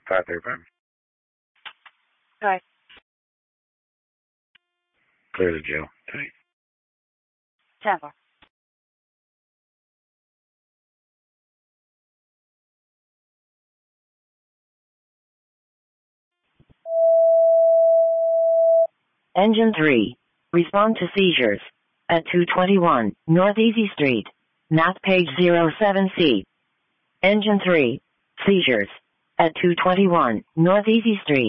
535. Hi. Clear the jail. Tight. 10-4. Engine 3. Respond to seizures. At 221 North Easy Street. Math page 07C. Engine 3. Seizures. At 221 North Easy Street.